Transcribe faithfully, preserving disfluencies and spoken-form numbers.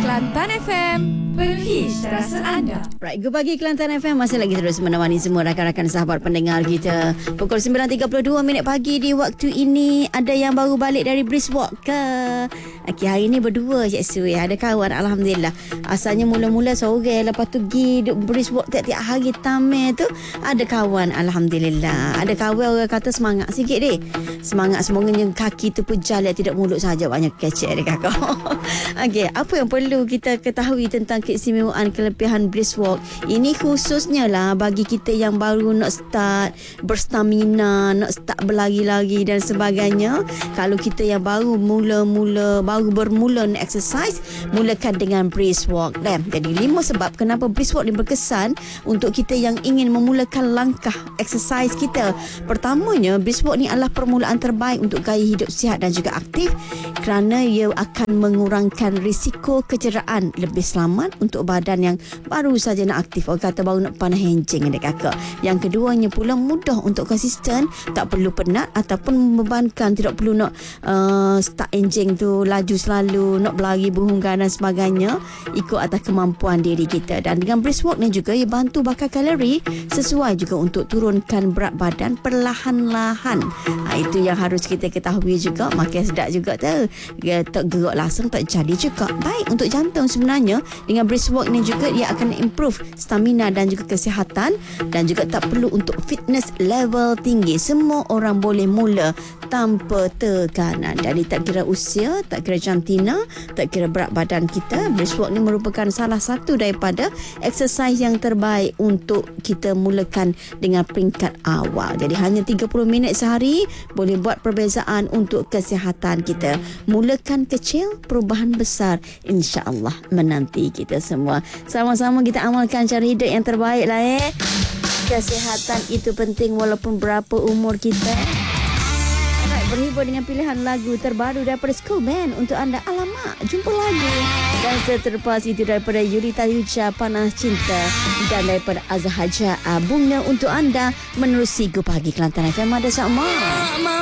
Kelantan F M, penuhi rasa anda. Right, Go Pagi Kelantan F M masih lagi terus menemani semua rakan-rakan sahabat pendengar kita. Pukul sembilan tiga puluh dua minit pagi di waktu ini. Ada yang baru balik dari brisk walk ke? Okay, hari ni berdua Cik Su ya. Ada kawan, Alhamdulillah. Asalnya mula-mula seorang, lepas tu pergi brisk walk tiap-tiap hari tamai tu. Ada kawan, Alhamdulillah. Ada kawan orang kata semangat sikit deh. Semangat semuanya kaki tu berjalan, tidak mulut saja, banyak kecek dia kakak. Okey, apa yang perlu kita ketahui tentang keistimewaan kelebihan brisk walk? Ini khususnya lah bagi kita yang baru nak start berstamina, nak start berlari-lari dan sebagainya. Kalau kita yang baru mula-mula, baru bermula nak exercise, mulakan dengan brisk walk. Dan jadi lima sebab kenapa brisk walk ni berkesan untuk kita yang ingin memulakan langkah exercise kita. Pertamanya, brisk walk ni adalah permulaan terbaik untuk gaya hidup sihat dan juga aktif kerana ia akan mengurangkan risiko kecederaan, lebih selamat untuk badan yang baru saja nak aktif. Orang kata baru nak panah enjing adik kakak. Yang keduanya pula mudah untuk konsisten, tak perlu penat ataupun membebankan, tidak perlu nak uh, start enjing tu laju selalu, nak berlari berhunggar dan sebagainya, ikut atas kemampuan diri kita. Dan dengan brisk walk ni juga ia bantu bakar kalori, sesuai juga untuk turunkan berat badan perlahan-lahan. Ha, itu yang harus kita ketahui juga. Makin sedap juga tu, tak gerak langsung tak jadi juga. Baik untuk jantung sebenarnya. Dengan brisk walk ni juga ia akan improve stamina dan juga kesihatan, dan juga tak perlu untuk fitness level tinggi. Semua orang boleh mula tanpa tekanan. Jadi tak kira usia, tak kira jantina, tak kira berat badan kita, brisk walk ni merupakan salah satu daripada exercise yang terbaik untuk kita mulakan dengan peringkat awal. Jadi hanya tiga puluh minit sehari boleh buat perbezaan untuk kesihatan kita. Mulakan kecil, perubahan besar insya-Allah menanti kita semua. Sama-sama kita amalkan cara hidup yang terbaik lah eh. Kesihatan itu penting walaupun berapa umur kita. Alright, berhibur dengan pilihan lagu terbaru daripada School Band untuk anda. Alamak, jumpa lagi. Dan seterlepas itu daripada Yulita Yucha, Panah Cinta, dan daripada Azhar Haja, Bunga untuk anda menerusi Go Pagi Kelantan F M. Ada sama.